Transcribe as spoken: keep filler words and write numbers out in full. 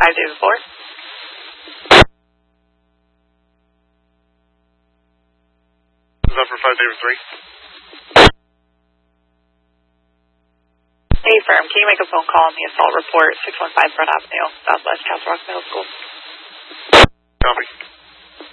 five David four. Is that for five David three? Hey, firm, can you make a phone call on the assault report, six one five Front Avenue, Southwest Castle Rock Middle School? Copy.